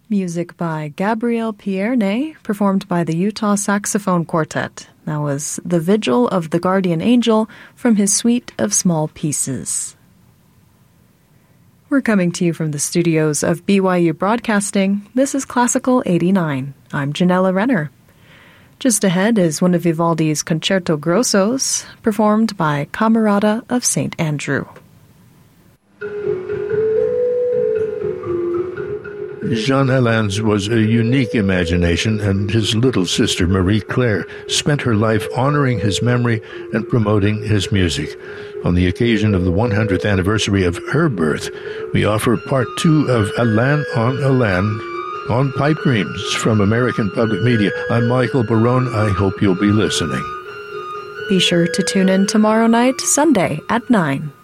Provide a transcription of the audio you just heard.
Music by Gabriel Pierné, performed by the Utah Saxophone Quartet. That was The Vigil of the Guardian Angel from his suite of small pieces. We're coming to you from the studios of BYU Broadcasting. This is Classical 89. I'm Janella Renner. Just ahead is one of Vivaldi's Concerto Grossos, performed by Camerata of St. Andrew. Jean Allen's was a unique imagination, and his little sister, Marie Claire, spent her life honoring his memory and promoting his music. On the occasion of the 100th anniversary of her birth, we offer part 2 of Alain on Alain on pipe dreams from American Public Media. I'm Michael Barone. I hope you'll be listening. Be sure to tune in tomorrow night, Sunday at 9.